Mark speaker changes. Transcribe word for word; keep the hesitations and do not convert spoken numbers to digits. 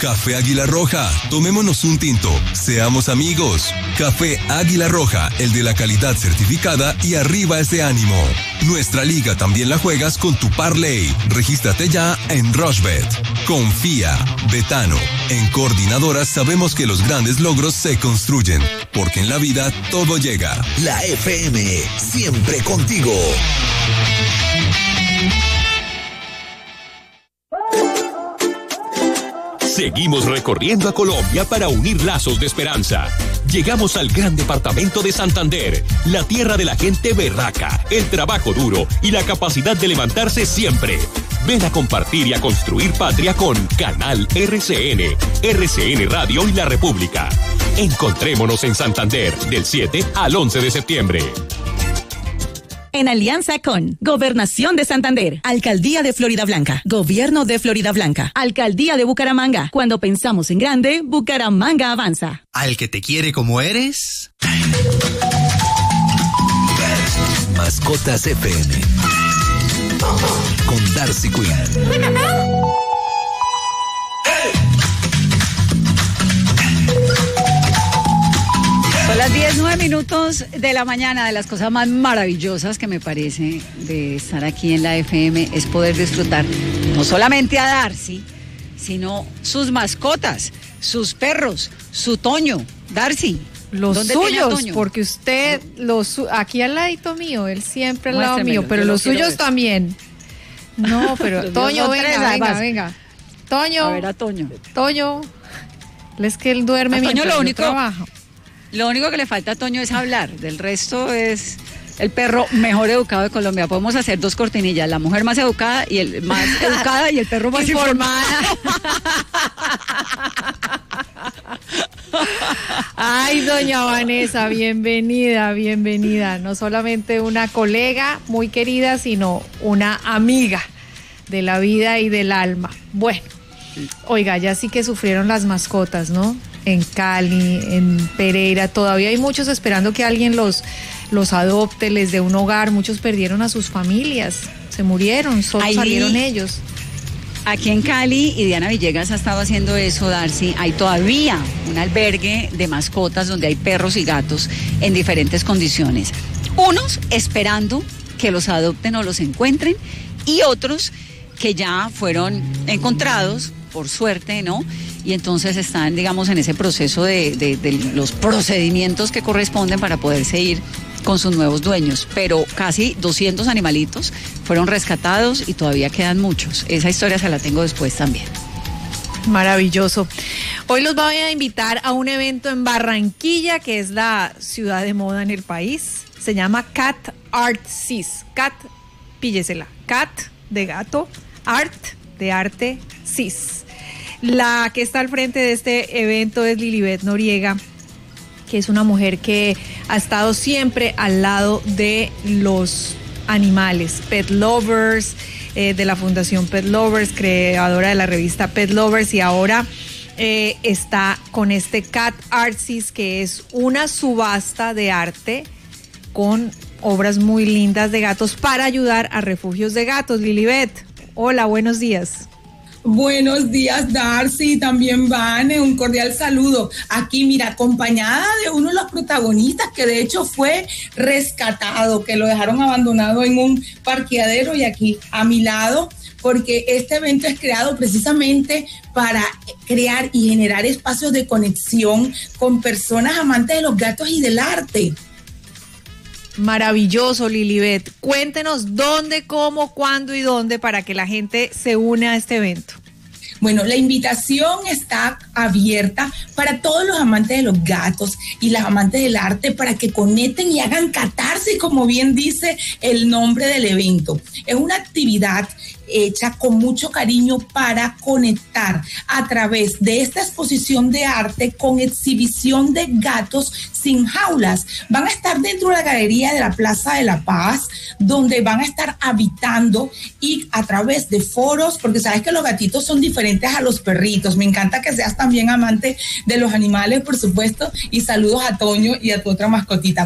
Speaker 1: Café Águila Roja, tomémonos un tinto, seamos amigos. Café Águila Roja, el de la calidad certificada y arriba ese ánimo. Nuestra liga también la juegas con tu parlay. Regístrate ya en Rushbet. Confía, Betano. En Coordinadoras sabemos que los grandes logros se construyen, porque en la vida todo llega.
Speaker 2: La F M, siempre contigo.
Speaker 3: Seguimos recorriendo a Colombia para unir lazos de esperanza. Llegamos al gran departamento de Santander, la tierra de la gente berraca, el trabajo duro y la capacidad de levantarse siempre. Ven a compartir y a construir patria con Canal R C N, R C N Radio y La República. Encontrémonos en Santander del siete al once de septiembre.
Speaker 4: En alianza con Gobernación de Santander, Alcaldía de Florida Blanca, Gobierno de Florida Blanca, Alcaldía de Bucaramanga. Cuando pensamos en grande, Bucaramanga avanza.
Speaker 5: Al que te quiere como eres.
Speaker 2: Mascotas F M con Darcy Quinn.
Speaker 6: Son las diez, nueve minutos de la mañana. De las cosas más maravillosas que me parece de estar aquí en la F M es poder disfrutar no solamente a Darcy, sino sus mascotas, sus perros, su Toño. Darcy,
Speaker 7: los
Speaker 6: ¿dónde
Speaker 7: suyos, porque usted, los aquí al ladito mío, él siempre al lado mío, pero los suyos ver. También. No, pero Toño, venga, tres, venga, venga, venga. Toño.
Speaker 6: A ver a Toño.
Speaker 7: Toño. Es que él duerme
Speaker 6: a
Speaker 7: mientras
Speaker 6: Toño lo
Speaker 7: yo
Speaker 6: único,
Speaker 7: trabajo.
Speaker 6: Lo único que le falta a Toño es hablar. Del resto es el perro mejor educado de Colombia. Podemos hacer dos cortinillas: la mujer más educada y el más educada y el perro más informada.
Speaker 7: Ay, doña Vanessa, bienvenida, bienvenida. No solamente una colega muy querida, sino una amiga de la vida y del alma. Bueno, oiga, ya sí que sufrieron las mascotas, ¿no? En Cali, en Pereira, todavía hay muchos esperando que alguien los, los adopte, les dé un hogar. Muchos perdieron a sus familias, se murieron, solo Ahí, salieron ellos.
Speaker 6: Aquí en Cali, y Diana Villegas ha estado haciendo eso, Darcy, hay todavía un albergue de mascotas donde hay perros y gatos en diferentes condiciones. Unos esperando que los adopten o los encuentren, y otros que ya fueron encontrados, por suerte, ¿no? Y entonces están, digamos, en ese proceso de, de, de los procedimientos que corresponden para poderse ir con sus nuevos dueños. Pero casi doscientos animalitos fueron rescatados y todavía quedan muchos. Esa historia se la tengo después también.
Speaker 7: Maravilloso. Hoy los voy a invitar a un evento en Barranquilla, que es la ciudad de moda en el país. Se llama Cat Art Cis. Cat, píllesela. Cat de gato, art de arte, cis. La que está al frente de este evento es Lilibet Noriega, que es una mujer que ha estado siempre al lado de los animales, Pet Lovers, eh, de la Fundación Pet Lovers, creadora de la revista Pet Lovers, y ahora eh, está con este Cat Artsis, que es una subasta de arte con obras muy lindas de gatos para ayudar a refugios de gatos. Lilibet, hola, buenos días.
Speaker 8: Buenos días, Darcy, también Vane, un cordial saludo. Aquí, mira, acompañada de uno de los protagonistas que de hecho fue rescatado, que lo dejaron abandonado en un parqueadero, y aquí a mi lado, porque este evento es creado precisamente para crear y generar espacios de conexión con personas amantes de los gatos y del arte.
Speaker 7: Maravilloso, Lilibet. Cuéntenos dónde, cómo, cuándo y dónde para que la gente se une a este evento.
Speaker 8: Bueno, la invitación está abierta para todos los amantes de los gatos y las amantes del arte, para que conecten y hagan catarsis, como bien dice el nombre del evento. Es una actividad hecha con mucho cariño para conectar a través de esta exposición de arte con exhibición de gatos sin jaulas. Van a estar dentro de la galería de la Plaza de la Paz, donde van a estar habitando, y a través de foros, porque sabes que los gatitos son diferentes a los perritos. Me encanta que seas también amante de los animales, por supuesto, y saludos a Toño y a tu otra mascotita.